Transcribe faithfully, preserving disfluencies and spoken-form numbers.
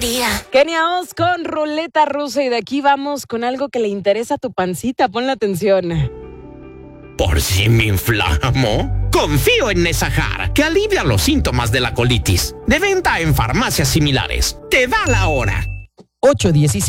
fría. Kenia Os con ruleta rusa y de aquí vamos con algo que le interesa a tu pancita. Ponle atención. ¿Por si me inflamo? Confío en Nesajar, que alivia los síntomas de la colitis. De venta en farmacias similares. Te da la hora. ocho diecisiete